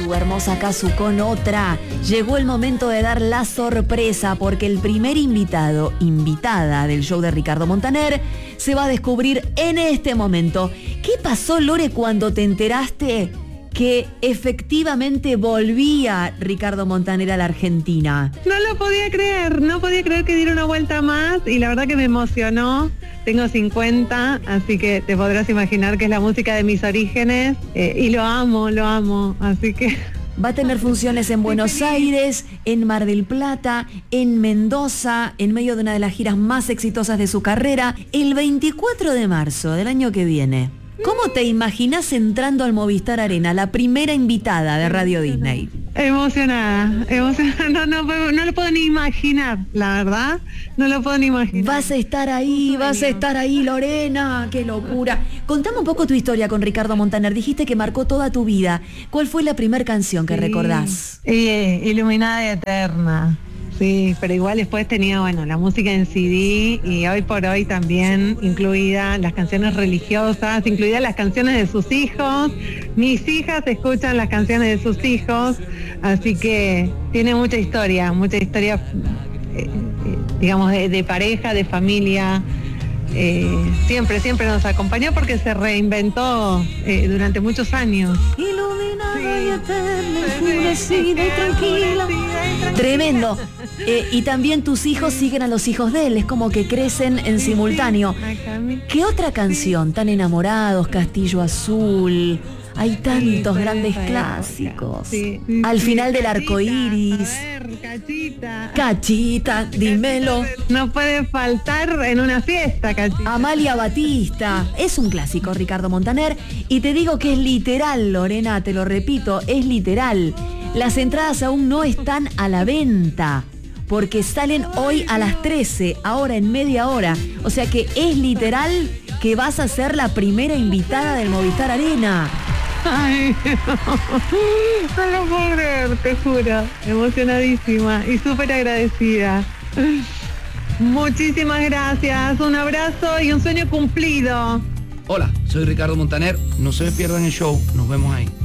Casu, hermosa Casu, con otra. Llegó el momento de dar la sorpresa porque el primer invitada del show de Ricardo Montaner se va a descubrir en este momento. ¿Qué pasó, Lore, cuando te enteraste que efectivamente volvía Ricardo Montaner a la Argentina? No lo podía creer, no podía creer que diera una vuelta más y la verdad que me emocionó. Tengo 50, así que te podrás imaginar que es la música de mis orígenes y lo amo, así que... Va a tener funciones en Buenos Aires, en Mar del Plata, en Mendoza, en medio de una de las giras más exitosas de su carrera, el 24 de marzo del año que viene. ¿Cómo te imaginás entrando al Movistar Arena, la primera invitada de Radio Disney? Emocionada, no lo puedo ni imaginar, la verdad, no lo puedo ni imaginar. Vas a estar ahí, Lorena, qué locura. Contame un poco tu historia con Ricardo Montaner, dijiste que marcó toda tu vida. ¿Cuál fue la primera canción que recordás? Iluminada y Eterna. Sí, pero igual después tenía, la música en CD y hoy por hoy también incluida las canciones religiosas, incluidas las canciones de sus hijos. Mis hijas escuchan las canciones de sus hijos, así que tiene mucha historia, digamos, de pareja, de familia. Siempre nos acompañó porque se reinventó durante muchos años. Iluminada y eterna, enfurecida y tranquila. Tremendo. Y también tus hijos siguen a los hijos de él, es como que crecen en simultáneo. ¿Qué otra canción? Tan enamorados, Castillo Azul. Hay tantos grandes clásicos. Al final del arco iris. Cachita, dímelo. No puede faltar en una fiesta, Cachita. Amalia Batista. Es un clásico, Ricardo Montaner. Y te digo que es literal, Lorena, te lo repito, es literal. Las entradas aún no están a la venta, porque salen hoy a las 13, ahora en media hora. O sea que es literal que vas a ser la primera invitada del Movistar Arena. Ay, no lo puedo creer, te juro. Emocionadísima y súper agradecida. Muchísimas gracias, un abrazo y un sueño cumplido. Hola, soy Ricardo Montaner, no se me pierdan el show, nos vemos ahí.